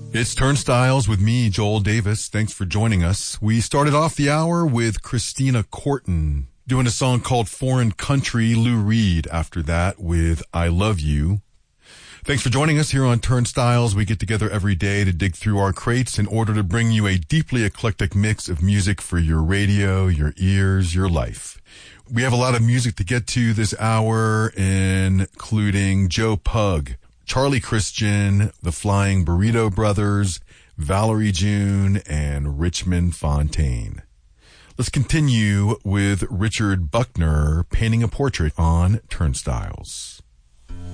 It's Turnstiles with me, Joel Davis. Thanks for joining us. We started off the hour with Christina Corton doing a song called Foreign Country. Lou Reed after that with I Love You. Thanks for joining us here on Turnstiles. We get together every day to dig through our crates in order to bring you a deeply eclectic mix of music for your radio, your ears, your life. We have a lot of music to get to this hour, including Joe Pug, Charlie Christian, the Flying Burrito Brothers, Valerie June, and Richmond Fontaine. Let's continue with Richard Buckner painting a portrait on Turnstiles.